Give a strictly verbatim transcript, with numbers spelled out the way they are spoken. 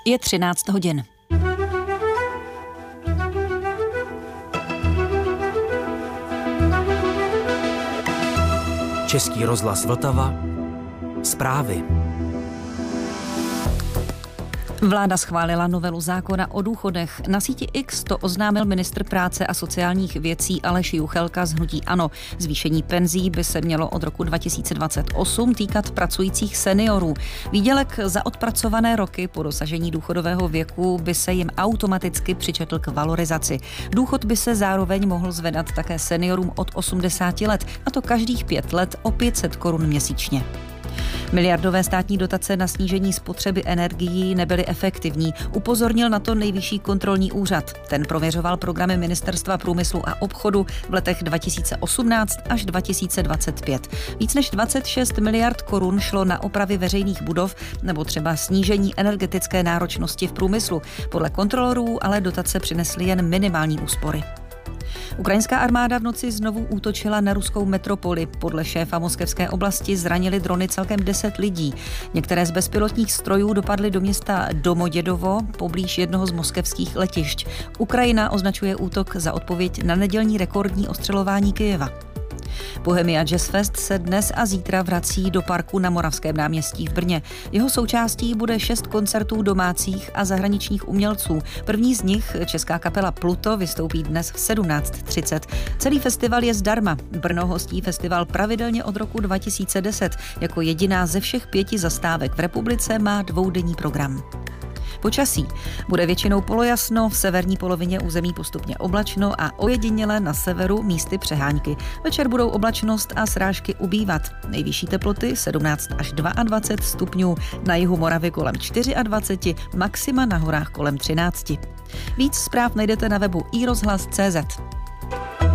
Je třináct hodin. Český rozhlas Vltava. Zprávy. Vláda schválila novelu zákona o důchodech. Na síti X to oznámil ministr práce a sociálních věcí Aleš Juchelka z hnutí ANO. Zvýšení penzí by se mělo od roku dva tisíce dvacet osm týkat pracujících seniorů. Výdělek za odpracované roky po dosažení důchodového věku by se jim automaticky přičetl k valorizaci. Důchod by se zároveň mohl zvedat také seniorům od osmdesáti let, a to každých pět let o pět set korun měsíčně. Miliardové státní dotace na snížení spotřeby energií nebyly efektivní, upozornil na to Nejvyšší kontrolní úřad. Ten prověřoval programy Ministerstva průmyslu a obchodu v letech dva tisíce osmnáct až dva tisíce dvacet pět. Víc než dvacet šest miliard korun šlo na opravy veřejných budov nebo třeba snížení energetické náročnosti v průmyslu. Podle kontrolorů ale dotace přinesly jen minimální úspory. Ukrajinská armáda v noci znovu útočila na ruskou metropoli. Podle šéfa moskevské oblasti zranili drony celkem deset lidí. Některé z bezpilotních strojů dopadly do města Domodědovo, poblíž jednoho z moskevských letišť. Ukrajina označuje útok za odpověď na nedělní rekordní ostřelování Kyjeva. Bohemia Jazz Fest se dnes a zítra vrací do parku na Moravském náměstí v Brně. Jeho součástí bude šest koncertů domácích a zahraničních umělců. První z nich, česká kapela Pluto, vystoupí dnes v sedmnáct třicet. Celý festival je zdarma. Brno hostí festival pravidelně od roku dva tisíce deset. Jako jediná ze všech pěti zastávek v republice má dvoudenní program. Počasí. Bude většinou polojasno, v severní polovině území postupně oblačno a ojediněle na severu místy přehánky. Večer budou oblačnost a srážky ubývat. Nejvyšší teploty sedmnáct až dvacet dva stupňů, na jihu Moravy kolem dvacet čtyři, maxima na horách kolem třináct. Víc zpráv najdete na webu i rozhlas tečka cé zet.